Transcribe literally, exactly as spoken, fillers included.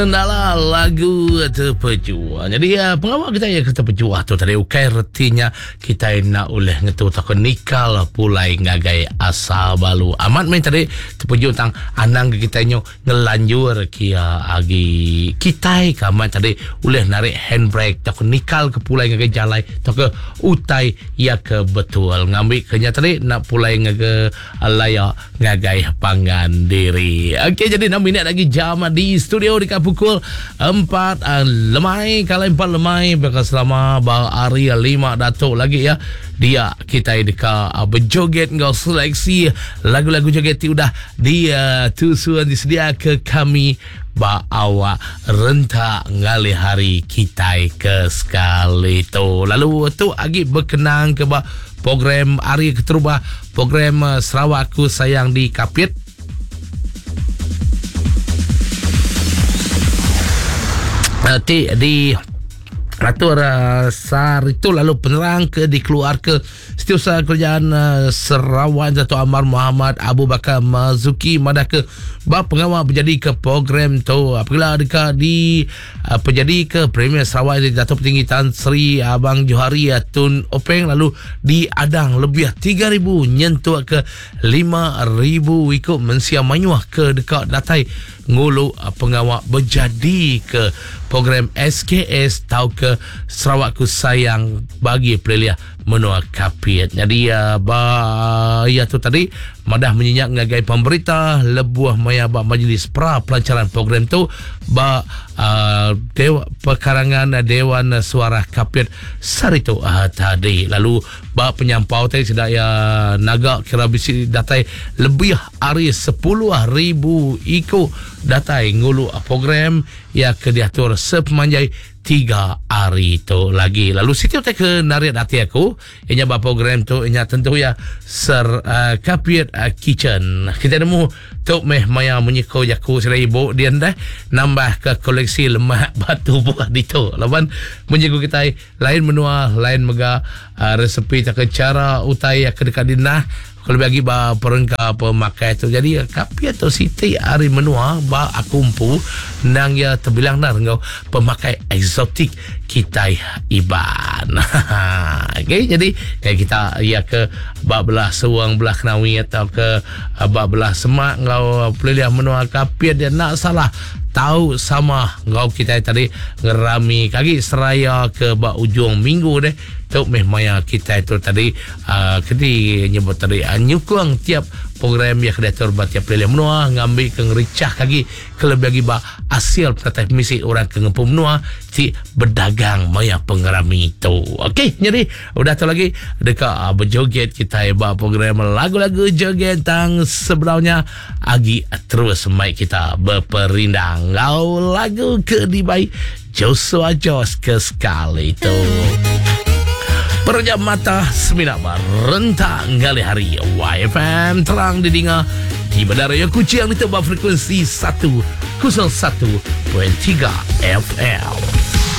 Adalah lagu terpejuah. Jadi ya, pengawal kita yang terpejuah tu tadi ukai retinya kita nak oleh ngetu takon nikal pulai ngagai asa balu. Amat main tadi terpejuah tang anang kita nyo ngelanjur kia agi kita kaman tadi oleh narik handbrake takon nikal ke pulai ngagai jalai takon utai ya ke betul ngambil kenya tadi nak pulai ngagai alaya ngagai pangan diri. Okey, jadi enam minit lagi jam di studio di pukul empat uh, lemai kalau empat lemai bakal selama hari lima datuk lagi ya dia kita deka uh, berjoget ngau seleksi lagu-lagu joget ti udah dia tusuan disedia ke kami ba awak rentak ngali hari kita ke sekali tu lalu tu agi berkenang ke ba program hari keterubah program uh, Sarawakku sayang di Kapit. Di, di atur uh, sar itu lalu penerang ke dikeluar ke setiausaha kerajaan uh, Sarawak Dato' Amar Muhammad Abu Bakar Mazuki madah ke bab pengawal menjadi ke program tu apabila dekat di uh, penjadi ke Premier Sarawak Dato' Petinggi Tan Sri Abang Johari Tun Openg lalu diadang lebih tiga ribu nyentuh ke lima ribu ikut mensia manyuah ke dekat datai ngulu uh, pengawal berjadi ke program S K S tau ke Sarawakku sayang bagi peliliah menua Kapit. Jadi ya ba ya tu tadi madah menyenyak ngagai pemberita lebuah maya ba majlis pra pelancaran program tu ba uh, dewa perkarangan Dewan Suara Kapit saritu uh, tadi lalu ba penyampau tadi sedak ya naga kira bisi datai lebih hari sepuluh ribu iko datai ngulu program ya ke diatur sepemanjai tiga hari tu lagi. Lalu situ tak ke narik hati aku ianya ba program tu ianya tentu ya ser uh, Kapit uh, Kitchen kita nemu tu meh maya menyiko jaku serai ibu dia dah nambah ke koleksi lemak batu buah itu lawan menjaga kita lain menua lain mega uh, resepi tak ke cara utai ke dekat dinah kalau bagi ba perengka pemakai tu jadi Kapit atau Siti hari menua ba akumpu nang ya terbilang nar ngau pemakai eksotik kita iban. Okey, jadi kayak kita ya ke ba belah suang belah kenawi atau ke ba belah semak ngau peliliah menua Kapit dia nak salah tahu sama ngau kita tadi ngerami kaki seraya ke ba ujung minggu deh tu meh maya kita itu tadi uh, kedi nyebut tadi uh, nyukung tiap program yang kedatur ba tiap peliliah menua ngambil ke ngericah kaki kelebih lagi ba hasil perkataan misi orang ke ngepum menua si berdagang maya pengerami itu. Okey, jadi udah tu lagi dekat uh, berjoget kita ba program lagu-lagu joget tang sebenarnya agi terus mai kita berperindang ngau lagu ke dibai Joshua Jos ke sekali itu. Perjam mata sembilan rentak ngali hari Y F M terang didinga di bandara yang kucing di tebak frekuensi satu kosong satu tiga F M.